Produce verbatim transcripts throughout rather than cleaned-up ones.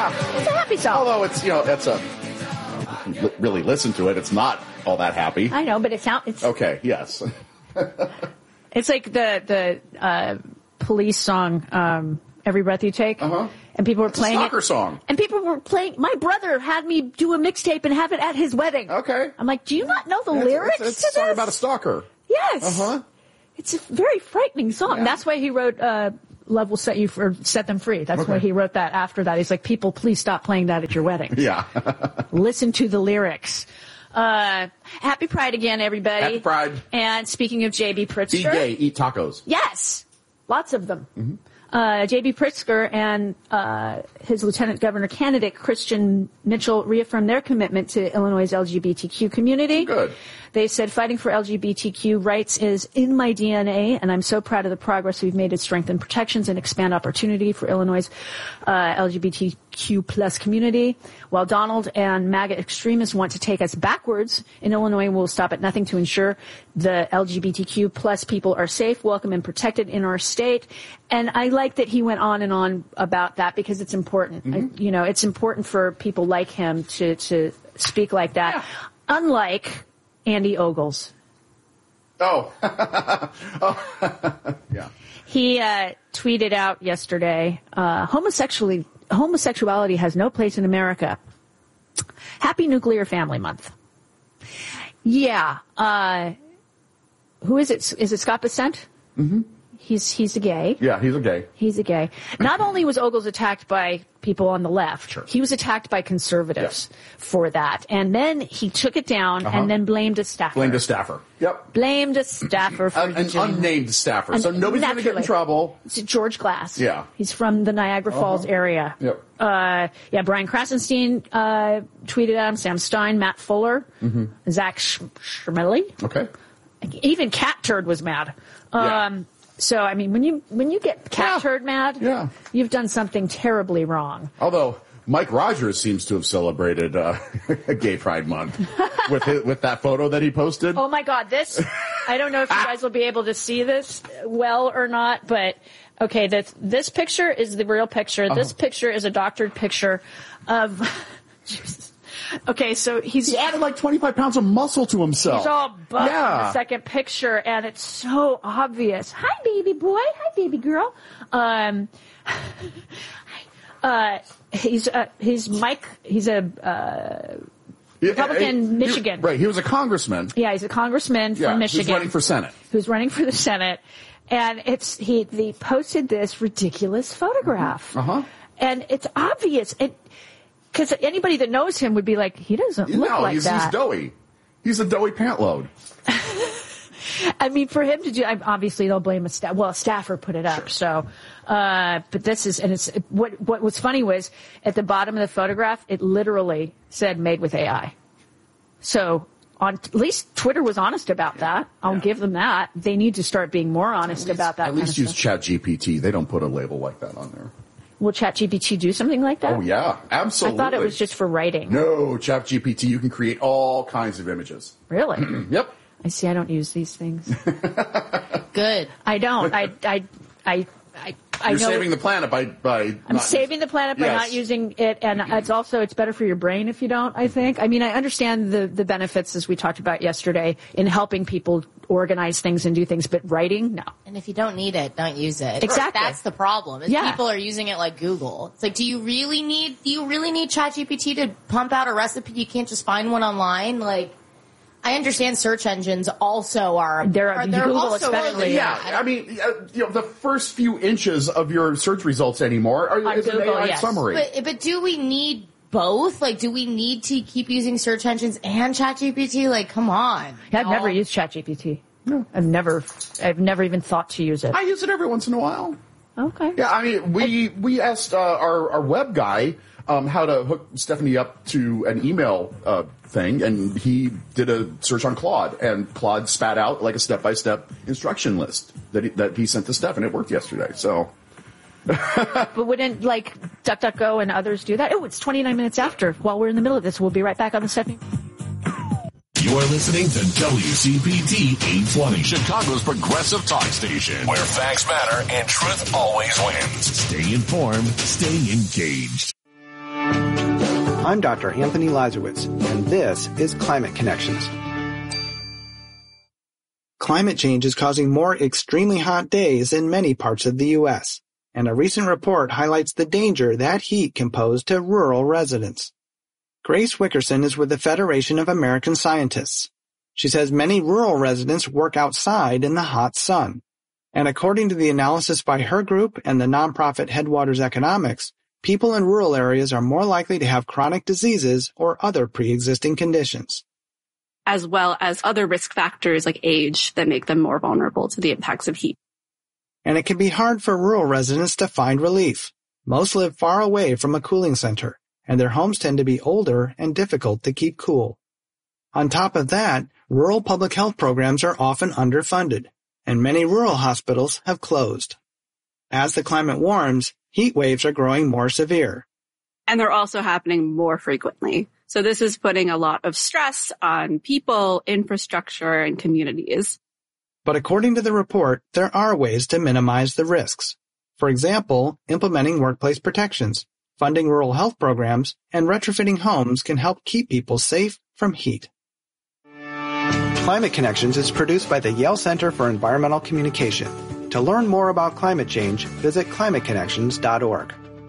Yeah. It's a happy song. Although it's, you know, it's a, really listen to it, it's not all that happy. I know, but it sounds, it's. Okay, yes. It's like the, the, uh, Police song, um, Every Breath You Take. Uh-huh. And people were It's playing a soccer it. song. And people were playing, my brother had me do a mixtape and have it at his wedding. Okay. I'm like, do you not know the It's, lyrics it's, it's to a song this? about a stalker. Yes. Uh-huh. It's a very frightening song. Yeah. That's why he wrote, uh, Love Will Set You for, Set Them Free. That's Okay. why he wrote that after that. He's like, people, please stop playing that at your wedding. Yeah. Listen to the lyrics. Uh, happy Pride again, everybody. Happy Pride. And speaking of J B. Pritzker. Be gay, eat tacos. Yes. Lots of them. Mm-hmm. Uh, J B. Pritzker and uh, his lieutenant governor candidate, Christian Mitchell, reaffirmed their commitment to Illinois' L G B T Q community. Good. They said, fighting for L G B T Q rights is in my D N A, and I'm so proud of the progress we've made to strengthen protections and expand opportunity for Illinois' uh, L G B T Q plus community. While Donald and MAGA extremists want to take us backwards, in Illinois we'll stop at nothing to ensure the L G B T Q plus people are safe, welcome, and protected in our state. And I like that he went on and on about that because it's important. Mm-hmm. I, you know, it's important for people like him to, to speak like that. Yeah. Unlike Andy Ogles. Oh. oh. Yeah. He uh, tweeted out yesterday, uh, homosexuality, homosexuality has no place in America. Happy Nuclear Family Month. Yeah. Uh, who is it? Is it Scott Bessent? Mm-hmm. He's he's a gay. Yeah, he's a gay. He's a gay. Not only was Ogles attacked by people on the left, Sure. he was attacked by conservatives Yes. for that. And then he took it down Uh-huh. and then blamed a staffer. Blamed a staffer. Yep. Blamed a staffer for An, an doing- unnamed staffer. And So nobody's going to get in naturally. trouble. It's George Glass. Yeah. He's from the Niagara Falls Uh-huh. area. Yep. Uh, yeah, Brian Krasenstein uh, tweeted at him, Sam Stein, Matt Fuller, Mm-hmm. Zach Sch- Schmirli. Okay. Even Cat Turd was mad. Yeah. Um, so, I mean, when you when you get Cat Yeah. Turd mad, Yeah. you've done something terribly wrong. Although Mike Rogers seems to have celebrated uh, Gay Pride Month with his, with that photo that he posted. Oh, my God. This, I don't know if you guys will be able to see this well or not, but, okay, this, this picture is the real picture. This Uh-huh. picture is a doctored picture of... Jesus. Okay, so he's... He added like twenty-five pounds of muscle to himself. He's all buff Yeah. in the second picture, and it's so obvious. Hi, baby boy. Hi, baby girl. Um, uh, he's uh, he's Mike. He's a uh, Yeah, Republican, he- he- Michigan. Right, he was a congressman. yeah. He's a congressman from Yeah, Michigan who's running for Senate. who's running for the Senate, and it's he. They posted this ridiculous photograph, Uh-huh. and it's obvious. It because anybody that knows him would be like, he doesn't look no, like he's, that. he's doughy. He's a doughy pant load. I mean, for him to do, I- obviously they'll blame a staff. Well, a staffer put it up. So, uh, but this is, and it's what what was funny was at the bottom of the photograph, it literally said "made with A I." So, on at least Twitter was honest about that. I'll Yeah. give them that. They need to start being more honest about that. At kind least of use stuff. ChatGPT. They don't put a label like that on there. Will ChatGPT do something like that? Oh yeah, I absolutely. thought it was just for writing. No, ChatGPT. You can create all kinds of images. Really? Yep. I see. I don't use these things. Good. I don't. I I I I. I You're know saving the planet by by. I'm saving the planet by Yes. not using it, and it's also it's better for your brain if you don't. I think. I mean, I understand the the benefits as we talked about yesterday in helping people organize things and do things, but writing, no. And if you don't need it, don't use it. Exactly. That's the problem. Is Yeah. people are using it like Google. It's like, do you really need? Do you really need ChatGPT to pump out a recipe? You can't just find one online. Like, I understand search engines also are. They're- are they're Google also especially. really- Yeah, I mean, uh, you know, the first few inches of your search results anymore are On is an Google, A I yes. summary. But but do we need both? Like, do we need to keep using search engines and ChatGPT? Like, come on. I've No. never used ChatGPT. No, I've never. I've never even thought to use it. I use it every once in a while. Okay. Yeah, I mean, we we asked uh, our our web guy um, how to hook Stephanie up to an email uh, thing, and he did a search on Claude, and Claude spat out like a step by step instruction list that he, that he sent to Steph, and it worked yesterday. So. But wouldn't like DuckDuckGo and others do that? Oh, it's twenty-nine minutes after. While we're in the middle of this, we'll be right back on the Stephanie. You're listening to W C P T eight twenty, Chicago's progressive talk station, where facts matter and truth always wins. Stay informed, stay engaged. I'm Doctor Anthony Lazarowitz, and this is Climate Connections. Climate change is causing more extremely hot days in many parts of the U S, and a recent report highlights the danger that heat can pose to rural residents. Grace Wickerson is with the Federation of American Scientists. She says many rural residents work outside in the hot sun. And according to the analysis by her group and the nonprofit Headwaters Economics, people in rural areas are more likely to have chronic diseases or other pre-existing conditions, as well as other risk factors like age that make them more vulnerable to the impacts of heat. And it can be hard for rural residents to find relief. Most live far away from a cooling center, and their homes tend to be older and difficult to keep cool. On top of that, rural public health programs are often underfunded, and many rural hospitals have closed. As the climate warms, heat waves are growing more severe. And they're also happening more frequently. So this is putting a lot of stress on people, infrastructure, and communities. But according to the report, there are ways to minimize the risks. For example, implementing workplace protections, funding rural health programs, and retrofitting homes can help keep people safe from heat. Climate Connections is produced by the Yale Center for Environmental Communication. To learn more about climate change, visit climate connections dot org.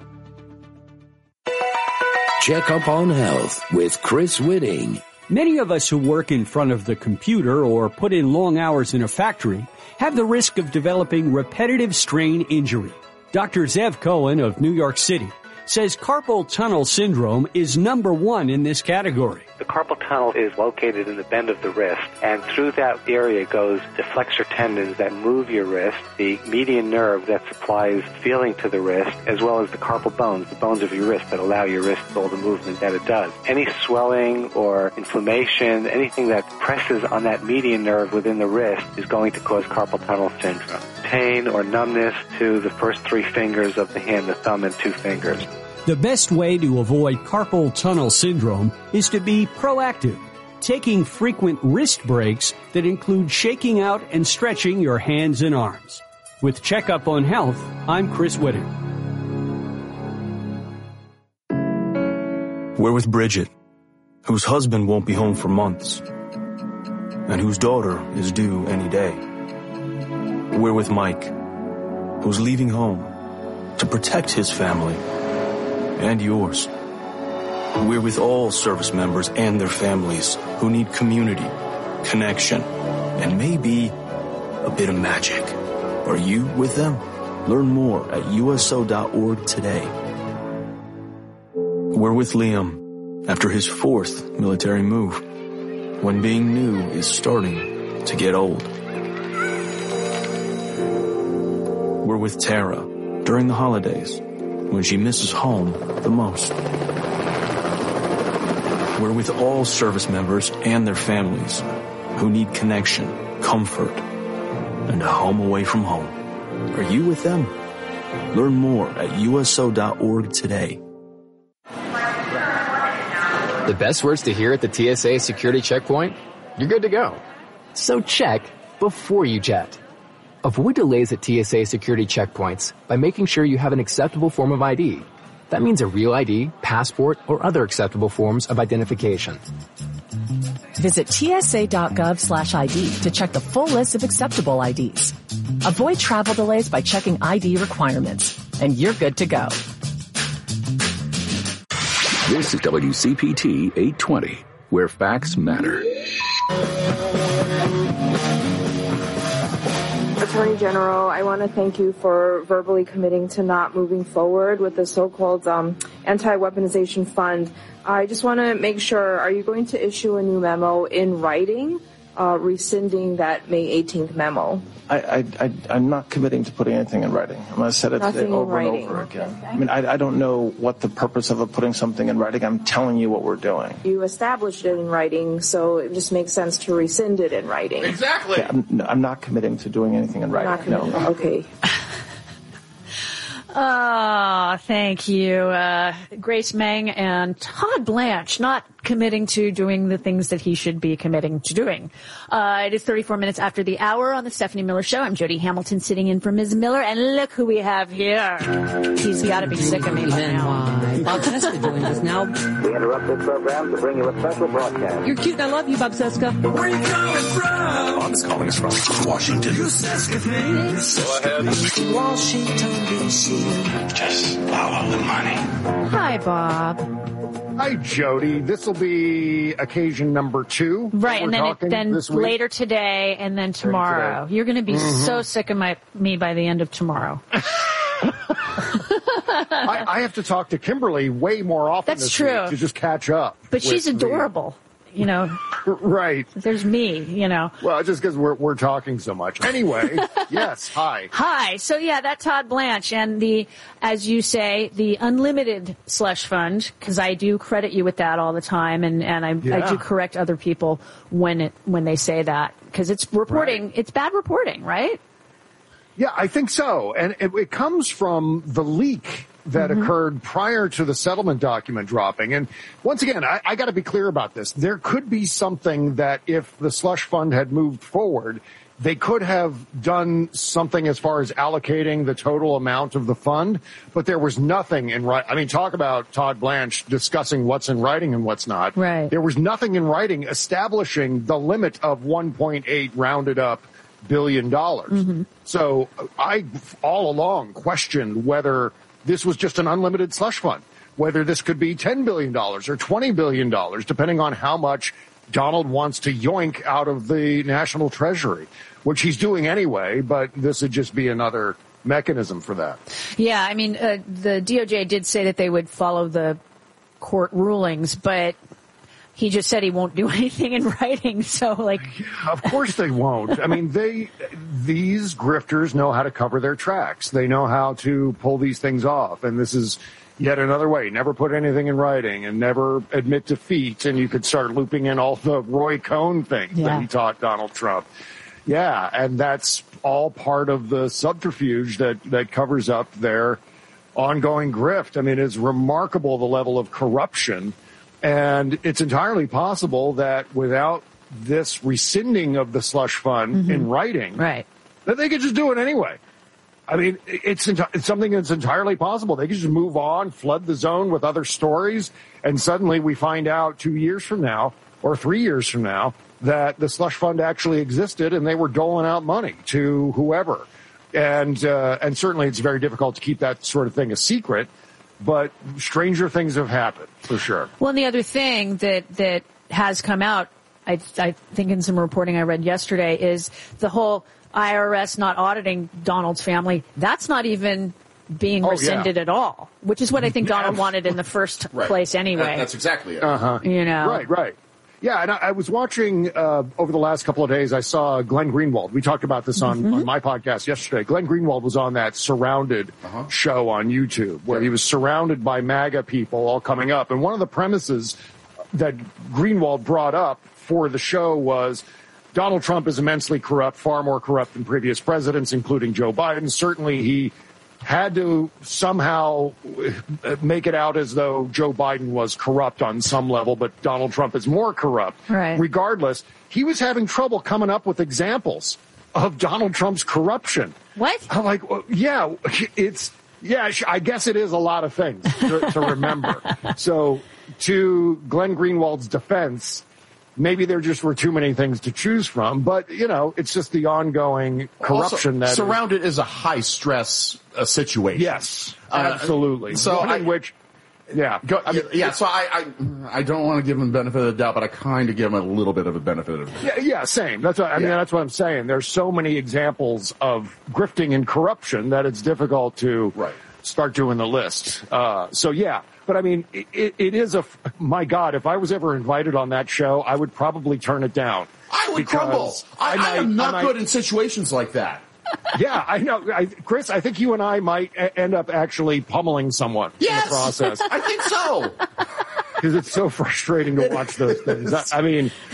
Check Up on Health with Chris Whitting. Many of us who work in front of the computer or put in long hours in a factory have the risk of developing repetitive strain injury. Doctor Zev Cohen of New York City says carpal tunnel syndrome is number one in this category. The carpal tunnel is located in the bend of the wrist, and through that area goes the flexor tendons that move your wrist, the median nerve that supplies feeling to the wrist, as well as the carpal bones, the bones of your wrist that allow your wrist all the movement that it does. Any swelling or inflammation, anything that presses on that median nerve within the wrist is going to cause carpal tunnel syndrome. Pain or numbness to the first three fingers of the hand, the thumb and two fingers. The best way to avoid carpal tunnel syndrome is to be proactive, taking frequent wrist breaks that include shaking out and stretching your hands and arms. With Checkup on Health, I'm Chris Whitting. We're with Bridget, whose husband won't be home for months, and whose daughter is due any day. We're with Mike, who's leaving home to protect his family and yours. We're with all service members and their families who need community, connection, and maybe a bit of magic. Are you with them? Learn more at U S O dot org today. We're with Liam after his fourth military move, when being new is starting to get old. We're with Tara during the holidays, when she misses home the most. We're with all service members and their families who need connection, comfort, and a home away from home. Are you with them? Learn more at U S O dot org today. The best words to hear at the T S A security checkpoint? You're good to go. So check before you jet. Avoid delays at T S A security checkpoints by making sure you have an acceptable form of I D. That means a real I D, passport, or other acceptable forms of identification. Visit T S A dot gov slash I D to check the full list of acceptable I Ds. Avoid travel delays by checking I D requirements, and you're good to go. This is W C P T eight twenty, where facts matter. Attorney General, I want to thank you for verbally committing to not moving forward with the so-called um, anti-weaponization fund. I just want to make sure, are you going to issue a new memo in writing, uh, rescinding that May eighteenth memo? I, I, I, I'm not committing to putting anything in writing. I'm going to say it today over and over again. I mean, I, I don't know what the purpose of putting something in writing. I'm telling you what we're doing. You established it in writing, so it just makes sense to rescind it in writing. Exactly. Yeah, I'm, I'm not committing to doing anything in writing. Not no. Okay. Oh, thank you, uh, Grace Meng and Todd Blanche. Not committing to doing the things that he should be committing to doing. Uh, it is thirty-four minutes after the hour on the Stephanie Miller Show. I'm Jody Hamilton sitting in for Miz Miller, and look who we have here. He's got to be sick of me by now. Bob Cesca joins us now. We interrupt this program to bring you a special broadcast. You're cute and I love you, Bob Cesca. Where are you coming from? Bob's calling us from Washington. You Cesca things. Go ahead. Washington, D C. Just follow the money. Hi, Bob. Hi, Jody. This will be occasion number two. Right, and then it, then later today, and then tomorrow. Today. You're going to be mm-hmm. so sick of my me by the end of tomorrow. I, I have to talk to Kimberly way more often That's this true. week to just catch up. But she's adorable. Me. You know, right. There's me, you know. Well, just because we're we're talking so much. Anyway, yes. Hi. Hi. So yeah, that Todd Blanche and the, as you say, the unlimited slush fund, because I do credit you with that all the time, and and I yeah. I do correct other people when it when they say that, because it's reporting, right. it's bad reporting, right? Yeah, I think so, and it, it comes from the leak that mm-hmm. occurred prior to the settlement document dropping. And once again, I, I got to be clear about this. There could be something that if the slush fund had moved forward, they could have done something as far as allocating the total amount of the fund, but there was nothing in writing. I mean, talk about Todd Blanche discussing what's in writing and what's not. Right. There was nothing in writing establishing the limit of one point eight rounded up billion dollars. Mm-hmm. So I all along questioned whether this was just an unlimited slush fund, whether this could be ten billion dollars or twenty billion dollars, depending on how much Donald wants to yoink out of the national treasury, which he's doing anyway, but this would just be another mechanism for that. Yeah, I mean, uh, the D O J did say that they would follow the court rulings, but he just said he won't do anything in writing, so like... Of course they won't. I mean, they, these grifters know how to cover their tracks. They know how to pull these things off, and this is yet another way. Never put anything in writing and never admit defeat, and you could start looping in all the Roy Cohn things yeah. that he taught Donald Trump. Yeah, and that's all part of the subterfuge that, that covers up their ongoing grift. I mean, it's remarkable the level of corruption. And it's entirely possible that without this rescinding of the slush fund mm-hmm. in writing, right. that they could just do it anyway. I mean, it's, enti- it's something that's entirely possible. They could just move on, flood the zone with other stories, and suddenly we find out two years from now or three years from now that the slush fund actually existed and they were doling out money to whoever. And uh, and certainly it's very difficult to keep that sort of thing a secret. But stranger things have happened, for sure. Well, and the other thing that, that has come out, I, I think in some reporting I read yesterday, is the whole I R S not auditing Donald's family. That's not even being oh, rescinded yeah. at all, which is what I think Donald wanted in the first right. place anyway. That, that's exactly it. Uh-huh. You know? Right, right. Yeah, and I, I was watching uh, over the last couple of days, I saw Glenn Greenwald. We talked about this on, mm-hmm. on my podcast yesterday. Glenn Greenwald was on that Surrounded uh-huh. show on YouTube where he was surrounded by MAGA people all coming up. And one of the premises that Greenwald brought up for the show was Donald Trump is immensely corrupt, far more corrupt than previous presidents, including Joe Biden. Certainly he had to somehow make it out as though Joe Biden was corrupt on some level, but Donald Trump is more corrupt. Right. Regardless, he was having trouble coming up with examples of Donald Trump's corruption. What? I'm like, well, yeah, it's, yeah, I guess it is a lot of things to, to remember. So to Glenn Greenwald's defense, maybe there just were too many things to choose from, but, you know, it's just the ongoing corruption also, that Surrounded is, is a high-stress uh, situation. Yes, uh, absolutely. So One I, in which, yeah. Go, I mean, yeah, so I, I I don't want to give him the benefit of the doubt, but I kind of give him a little bit of a benefit of the doubt. Yeah, yeah, same. That's what, I mean, yeah. that's what I'm saying. There's so many examples of grifting and corruption that it's difficult to right. start doing the list. Uh, so, yeah. But I mean, it, it is a, my God, if I was ever invited on that show, I would probably turn it down. I would crumble. I, I, might, I am not I might, good in situations like that. Yeah, I know. I, Chris, I think you and I might a- end up actually pummeling someone yes, in the process. I think so. Because it's so frustrating to watch those things. I, I mean,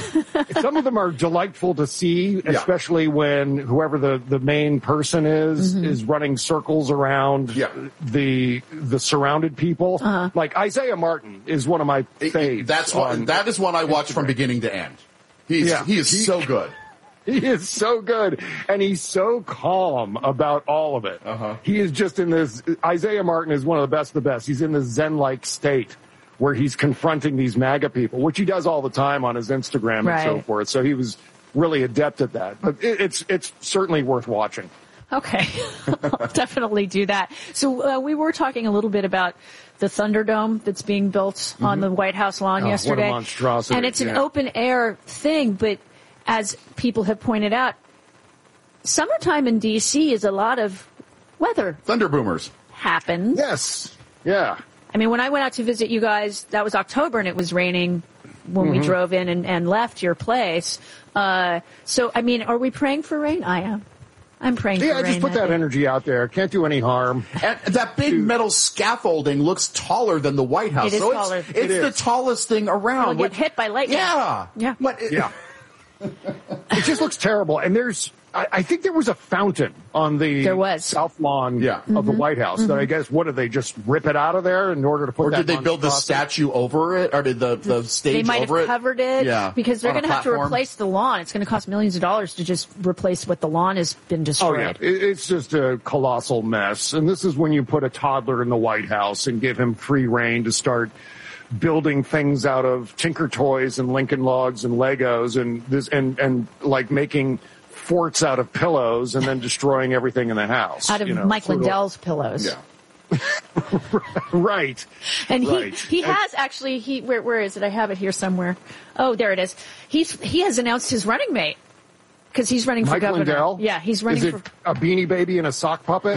some of them are delightful to see, especially yeah. when whoever the, the main person is mm-hmm. is running circles around yeah. the the surrounded people. Uh-huh. Like Isaiah Martin is one of my faves. That's one. That is one I watch Instagram. From beginning to end. He's yeah. he is he, so good. He is so good, and he's so calm about all of it. Uh-huh. He is just in this. Isaiah Martin is one of the best of the best. He's in this Zen-like state where he's confronting these MAGA people, which he does all the time on his Instagram right. and so forth. So he was really adept at that. But it, it's it's certainly worth watching. Okay, I'll definitely do that. So uh, we were talking a little bit about the Thunderdome that's being built mm-hmm. on the White House lawn oh, yesterday. What a monstrosity. And it's an yeah. open air thing, but as people have pointed out, summertime in D C is a lot of weather. Thunder boomers. Happens. Yes. Yeah. I mean, when I went out to visit you guys, that was October and it was raining when mm-hmm. we drove in and, and left your place. Uh, so, I mean, are we praying for rain? I am. I'm praying yeah, for rain. Yeah, just put that, that energy out there. Can't do any harm. And that big Dude. metal scaffolding looks taller than the White House. It is so taller. It's, it's it the tallest thing around. It'll get hit by lightning. Yeah. Yeah. But it, yeah. It just looks terrible. And there's, I, I think there was a fountain on the there was. south lawn yeah. of mm-hmm. the White House. Mm-hmm. That I guess, what did they just rip it out of there in order to put or that did they build the statue over it? Or did the, the stage over it? They might have covered it. Yeah. Because they're going to have to platform. replace the lawn. It's going to cost millions of dollars to just replace what the lawn has been destroyed. Oh, yeah. It, it's just a colossal mess. And this is when you put a toddler in the White House and give him free reign to start building things out of Tinker Toys and Lincoln Logs and Legos and this and and like making forts out of pillows and then destroying everything in the house. Out of you know, Mike sort Lindell's of, pillows. Yeah. Right. And he right. he has actually he where where is it? I have it here somewhere. Oh, there it is. He's he has announced his running mate. Because he's running for Mike governor. Lindell? Yeah, he's running is it for a Beanie Baby and a sock puppet.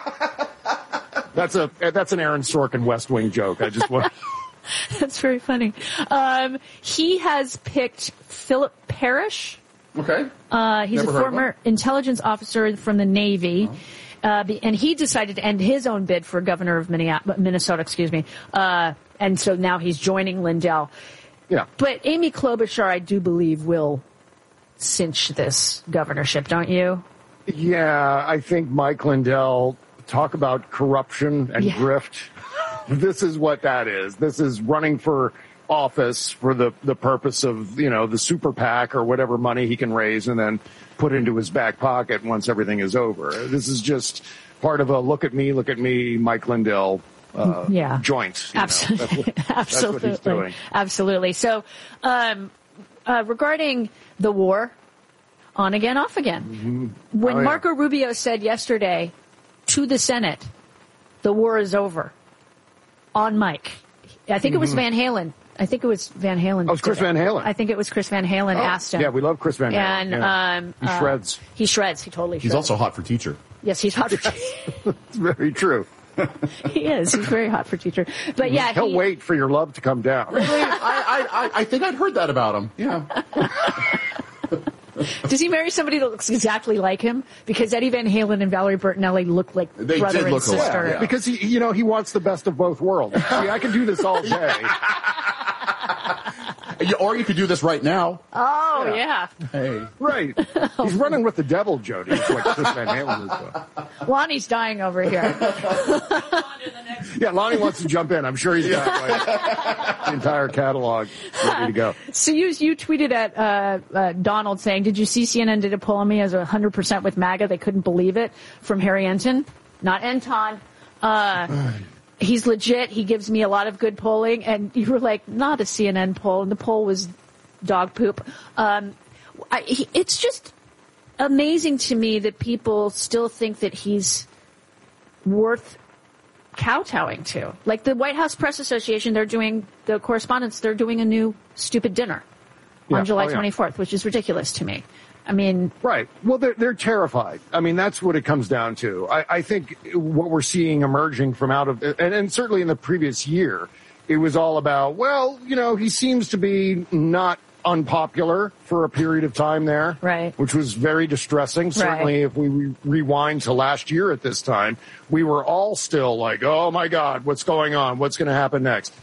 That's a that's an Aaron Sorkin West Wing joke. I just want. That's very funny. Um, he has picked Philip Parrish. Okay. Uh, he's Never a former intelligence officer from the Navy. Oh. Uh, and he decided to end his own bid for governor of Minnesota, excuse me. Uh, and so now he's joining Lindell. Yeah. But Amy Klobuchar, I do believe, will cinch this governorship, don't you? Yeah, I think Mike Lindell, talk about corruption and yeah. grift. This is what that is. This is running for office for the, the purpose of, you know, the super PAC or whatever money he can raise and then put into his back pocket once everything is over. This is just part of a look at me, look at me, Mike Lindell uh, yeah. joint. Absolutely. That's what, Absolutely. That's what he's doing. Absolutely. So, um, uh, regarding the war, on again, off again. Mm-hmm. When oh, yeah. Marco Rubio said yesterday to the Senate, the war is over, on mic. I think mm-hmm. it was Van Halen. I think it was Van Halen. Oh, it's Chris Van Halen. I think it was Chris Van Halen oh. asked him. Yeah, we love Chris Van Halen. And yeah. um, he uh, shreds. He shreds. He totally shreds. He's also hot for teacher. Yes, he's hot for teacher. It's very true. He is. He's very hot for teacher. But yeah, he'll he, wait for your love to come down. Really? I, I, I think I'd heard that about him. Yeah. Does he marry somebody that looks exactly like him? Because Eddie Van Halen and Valerie Bertinelli look like they brother did and look sister. alike, yeah. Because he, you know, he wants the best of both worlds. See, I can do this all day. Or you could do this right now. Oh, yeah. yeah. Hey. Right. He's running with the devil, Jody. It's like Chris Van Halen is doing. Lonnie's dying over here. Yeah, Lonnie wants to jump in. I'm sure he's got like, the entire catalog ready to go. So you you tweeted at uh, uh, Donald saying, did you see C N N did a poll on me as one hundred percent with MAGA? They couldn't believe it. From Harry Enton. Not Enton. Uh, he's legit. He gives me a lot of good polling. And you were like, not a C N N poll. And the poll was dog poop. Um, I, he, it's just amazing to me that people still think that he's worth kowtowing to. Like the White House Press Association, they're doing, the correspondents, they're doing a new stupid dinner yeah. on July oh, yeah. twenty-fourth, which is ridiculous to me. I mean... Right. Well, they're, they're terrified. I mean, that's what it comes down to. I, I think what we're seeing emerging from out of, and, and certainly in the previous year, it was all about, well, you know, he seems to be not unpopular for a period of time there. Right. Which was very distressing. Certainly right. if we re- rewind to last year at this time, we were all still like, oh my God, what's going on? What's going to happen next?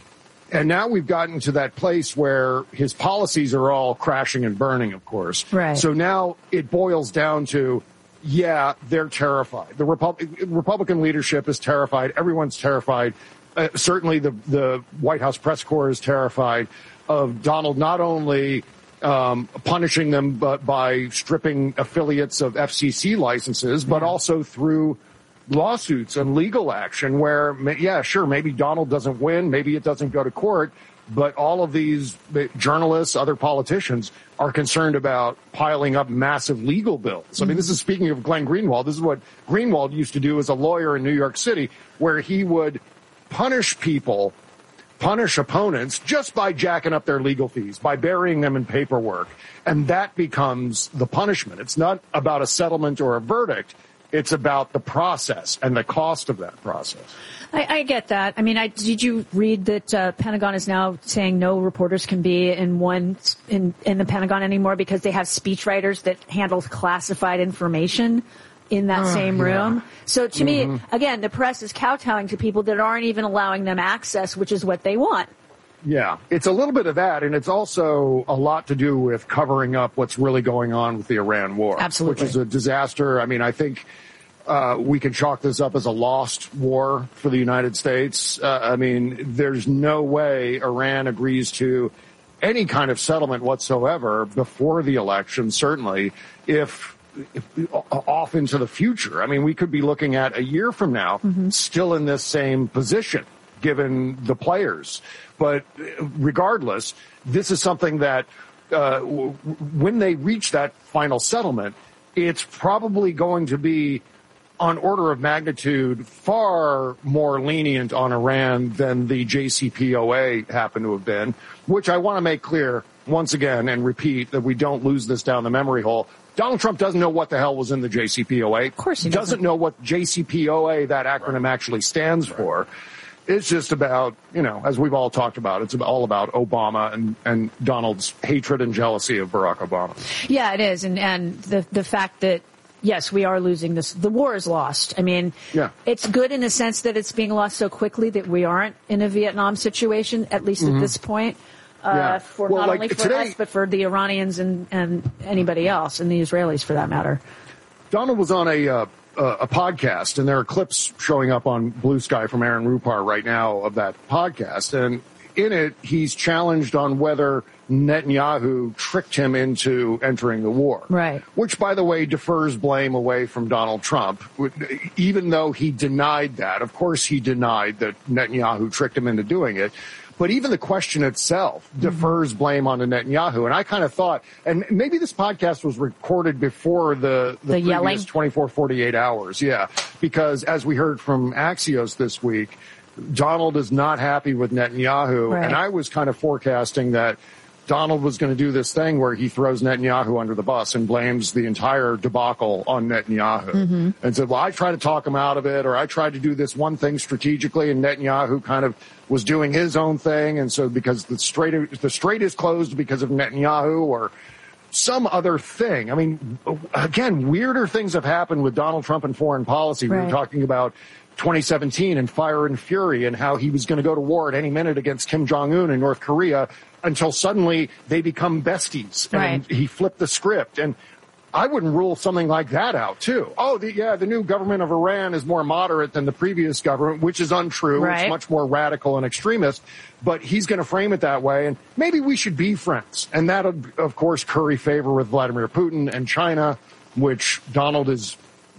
And now we've gotten to that place where his policies are all crashing and burning, of course. Right. So now it boils down to, yeah, they're terrified. The Repub- Republican leadership is terrified. Everyone's terrified. Uh, certainly the, the White House press corps is terrified of Donald not only um, punishing them but by stripping affiliates of F C C licenses, but also through lawsuits and legal action where, yeah, sure, maybe Donald doesn't win, maybe it doesn't go to court, but all of these journalists, other politicians are concerned about piling up massive legal bills. I mean, this is speaking of Glenn Greenwald. This is what Greenwald used to do as a lawyer in New York City, where he would punish people, punish opponents just by jacking up their legal fees, by burying them in paperwork. And that becomes the punishment. It's not about a settlement or a verdict. It's about the process and the cost of that process. I, I get that. I mean, I, did you read that uh, Pentagon is now saying no reporters can be in one in, in the Pentagon anymore because they have speechwriters that handle classified information in that uh, same room. Yeah. So to mm-hmm. me, again, the press is kowtowing to people that aren't even allowing them access, which is what they want. Yeah, it's a little bit of that, and it's also a lot to do with covering up what's really going on with the Iran war. Absolutely. Which is a disaster. I mean, I think uh, we can chalk this up as a lost war for the United States. Uh, I mean, there's no way Iran agrees to any kind of settlement whatsoever before the election, certainly, if, if off into the future. I mean, we could be looking at a year from now mm-hmm. still in this same position, given the players. But regardless, this is something that uh, w- when they reach that final settlement, it's probably going to be on order of magnitude far more lenient on Iran than the J C P O A happened to have been, which I want to make clear once again and repeat that we don't lose this down the memory hole. Donald Trump doesn't know what the hell was in the J C P O A. Of course he doesn't. doesn't know what J C P O A, that acronym, actually stands for. It's just about, you know, as we've all talked about, it's all about Obama and, and Donald's hatred and jealousy of Barack Obama. Yeah, it is. And, and the, the fact that, yes, we are losing this. The war is lost. I mean, yeah. It's good in the sense that it's being lost so quickly that we aren't in a Vietnam situation, at least mm-hmm. at this point, uh, yeah. for well, not like only for today, us, but for the Iranians and, and anybody else, and the Israelis for that matter. Donald was on a, uh, Uh, a podcast, and there are clips showing up on Blue Sky from Aaron Rupar right now of that podcast. And in it, he's challenged on whether Netanyahu tricked him into entering the war. Right. Which, by the way, defers blame away from Donald Trump, even though he denied that. Of course, he denied that Netanyahu tricked him into doing it. But even the question itself defers blame onto Netanyahu. And I kind of thought, and maybe this podcast was recorded before the, the, the previous yelling. twenty-four, forty-eight hours. Yeah. Because as we heard from Axios this week, Donald is not happy with Netanyahu. Right. And I was kind of forecasting that Donald was going to do this thing where he throws Netanyahu under the bus and blames the entire debacle on Netanyahu. Mm-hmm. And said, well, I tried to talk him out of it, or I tried to do this one thing strategically, and Netanyahu kind of was doing his own thing. And so because the strait, the strait is closed because of Netanyahu, or some other thing. I mean, again, weirder things have happened with Donald Trump and foreign policy. Right. We were talking about twenty seventeen and Fire and Fury and how he was going to go to war at any minute against Kim Jong-un in North Korea, until suddenly they become besties and right. he flipped the script. And I wouldn't rule something like that out too. Oh, the, yeah, the new government of Iran is more moderate than the previous government, which is untrue. Right. It's much more radical and extremist, but he's going to frame it that way. And maybe we should be friends. And that, of course, curry favor with Vladimir Putin and China, which Donald is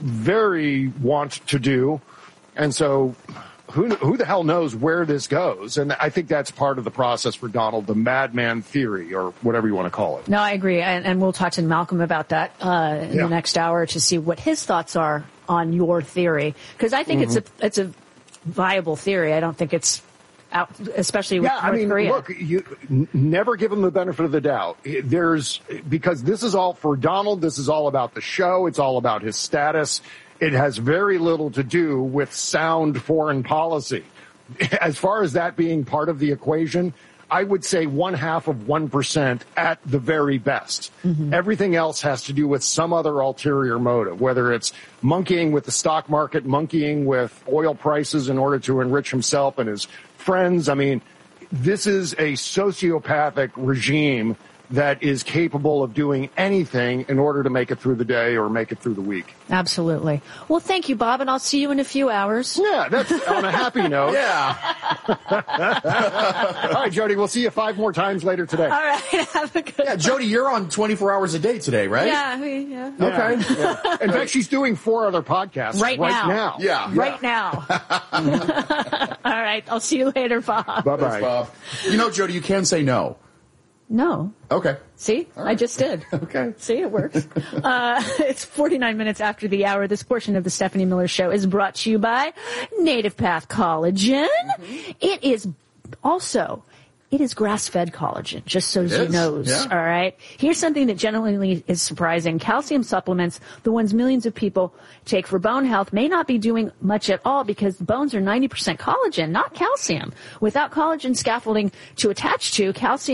very want to do. And so who who the hell knows where this goes? And I think that's part of the process for Donald, the madman theory, or whatever you want to call it. No, I agree. And, and we'll talk to Malcolm about that uh, in yeah. the next hour to see what his thoughts are on your theory. Because I think mm-hmm. it's a it's a viable theory. I don't think it's out, especially with yeah, North I mean, Korea. Look, you n- never give him the benefit of the doubt. There's because this is all for Donald. This is all about the show. It's all about his status. It has very little to do with sound foreign policy. As far as that being part of the equation, I would say one half of one percent at the very best. Mm-hmm. Everything else has to do with some other ulterior motive, whether it's monkeying with the stock market, monkeying with oil prices in order to enrich himself and his friends. I mean, this is a sociopathic regime that is capable of doing anything in order to make it through the day or make it through the week. Absolutely. Well, thank you, Bob, and I'll see you in a few hours. Yeah, that's on a happy note. Yeah. All right, Jody, we'll see you five more times later today. All right, have a good Yeah, Jody, you're on twenty-four hours a day today, right? Yeah, we, yeah. Okay. Yeah. Yeah. In fact, she's doing four other podcasts Right right, now. now. Yeah. Right now. All right, I'll see you later, Bob. Bye-bye. Thanks, Bob. You know, Jody, you can say no. No. Okay. See? I just did. Okay. See, it works. uh, it's forty-nine minutes after the hour. This portion of the Stephanie Miller Show is brought to you by Native Path Collagen. Mm-hmm. It is also... It is grass-fed collagen, just so you knows, yeah. all right? Here's something that genuinely is surprising. Calcium supplements, the ones millions of people take for bone health, may not be doing much at all because bones are ninety percent collagen, not calcium. Without collagen scaffolding to attach to, calcium